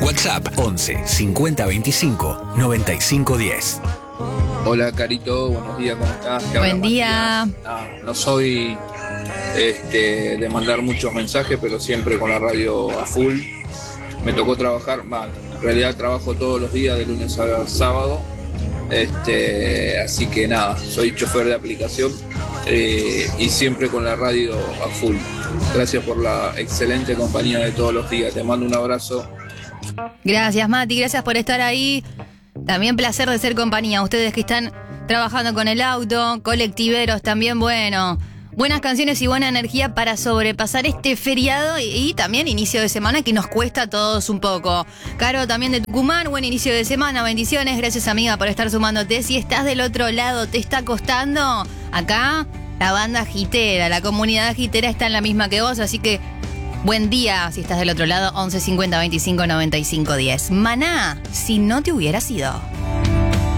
WhatsApp 11 50 25 95 10. Hola Carito, buenos días, ¿cómo estás? Buen día. No soy de mandar muchos mensajes, pero siempre con la radio a full. Me tocó trabajar, en realidad trabajo todos los días de lunes a sábado. Así que nada, soy chofer de aplicación y siempre con la radio a full. Gracias por la excelente compañía de todos los días. Te mando un abrazo. Gracias, Mati, gracias por estar ahí. También placer de ser compañía. Ustedes que están trabajando con el auto, colectiveros también, bueno. Buenas canciones y buena energía para sobrepasar este feriado y también inicio de semana que nos cuesta a todos un poco. Caro también de Tucumán, buen inicio de semana, bendiciones. Gracias, amiga, por estar sumándote. Si estás del otro lado, te está costando, acá la banda gitera, la comunidad gitera está en la misma que vos, así que buen día si estás del otro lado, 11 50 25 95 10. Maná, si no te hubiera sido.